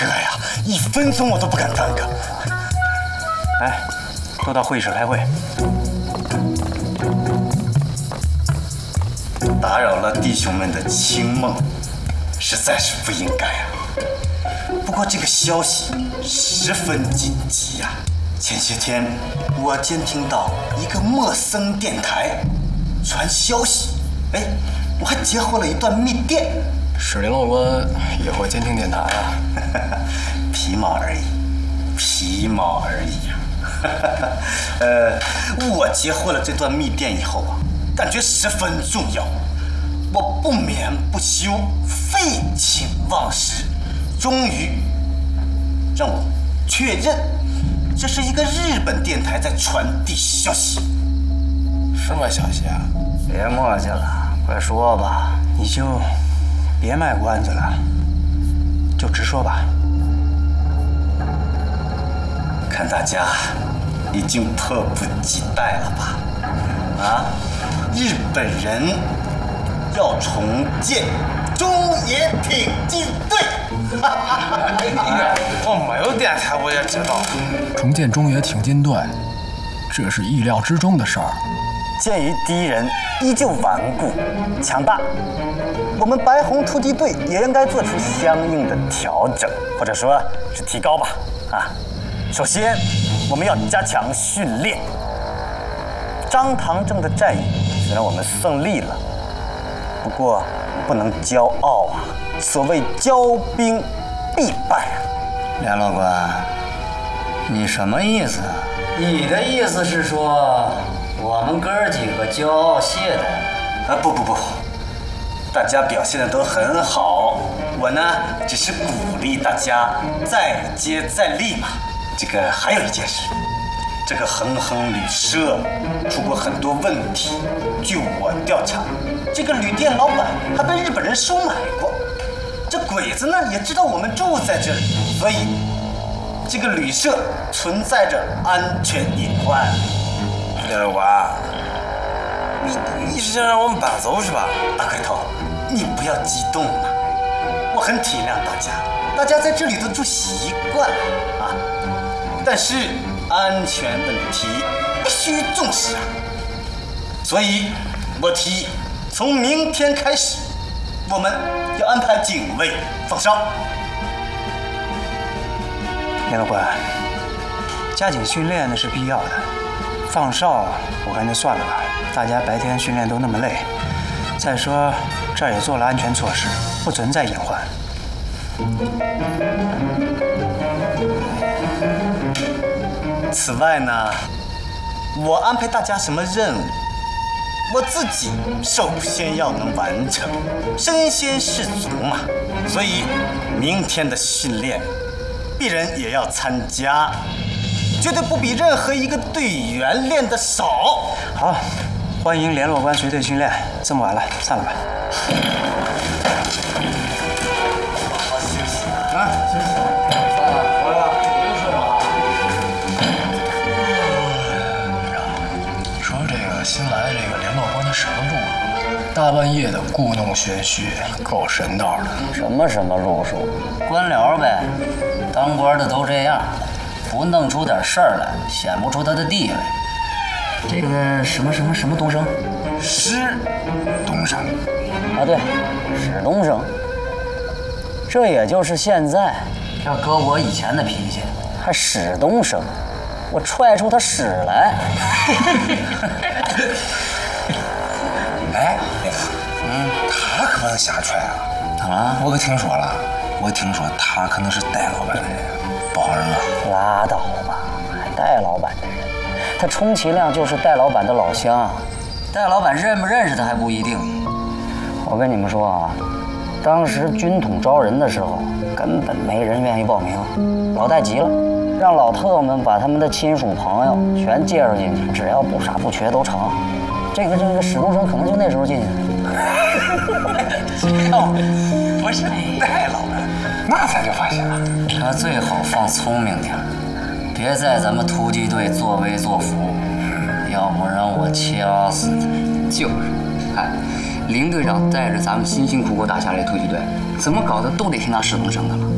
哥呀，1分钟我都不敢耽搁。 来，都到会议室开会。 打扰了弟兄们的清梦，实在是不应该啊。不过这个消息十分紧急呀。前些天我监听到一个陌生电台传消息，我还截获了一段密电。 史联络官也会监听电台啊？ 皮毛而已，皮毛而已啊。我截获了这段密电以后啊，感觉十分重要，我不眠不休，废寝忘食，终于让我确认，这是一个日本电台在传递消息。 什么消息啊？ 别磨叽了，快说吧。你就别卖关子了，就直说吧。 看大家已经迫不及待了吧？啊，日本人要重建中野挺进队。 我没有电台，我也知道。 重建中野挺进队，这是意料之中的事儿。 鉴于敌人依旧顽固强大，我们白红突击队也应该做出相应的调整，或者说是提高吧。首先我们要加强训练。张唐正的战役虽然我们胜利了，不过不能骄傲啊！所谓骄兵必败啊！ 联络官，你什么意思？你的意思是说我们哥儿几个骄傲懈怠？ 不，大家表现的都很好，我呢只是鼓励大家再接再厉嘛。这个还有一件事，这个恒亨旅社出过很多问题，据我调查，这个旅店老板还被日本人收买过。这鬼子呢也知道我们住在这里，所以这个旅社存在着安全隐患。 联络官，你是想让我们搬走是吧？ 大块头，你不要激动嘛，我很体谅大家在这里都住习惯了啊。但是安全问题必须重视啊，所以我提议从明天开始，我们要安排警卫放哨。 联络官，加紧训练那是必要的，放哨我看就算了吧，大家白天训练都那么累。再说这儿也做了安全措施，不存在隐患。 此外呢，我安排大家什么任务，我自己首先要能完成，身先士卒嘛。所以明天的训练，鄙人也要参加，绝对不比任何一个队员练得少。 好，欢迎联络官随队训练。这么晚了，散了吧。 好好休息啊，休息。回来了，不睡了。 说这个新来这个联络官的什么路数？大半夜的故弄玄虚，够神道的。 什么路数？官僚呗，当官的都这样，不弄出点事儿来，显不出他的地位。这个什么东升？ 施东升啊，对，史东升。这也就是现在，要搁我以前的脾气，还史东升，我踹出他屎来。 哎，他可不能瞎踹啊！ 怎么了？ 我听说他可能是戴老板的人，不好惹。 拉倒吧，还戴老板的人，他充其量就是戴老板的老乡，戴老板认不认识他还不一定。我跟你们说啊，当时军统招人的时候，根本没人愿意报名，老戴急了，让老特们把他们的亲属朋友全介绍进去，只要不傻不缺都成。这个史东升可能就那时候进去的。 不是戴老板，那咱就发现了。 他最好放聪明点，别在咱们突击队作威作福，要不然我掐死他。 就是，哎，林队长带着咱们辛辛苦苦打下来的突击队，怎么搞的都得听他史东升的了。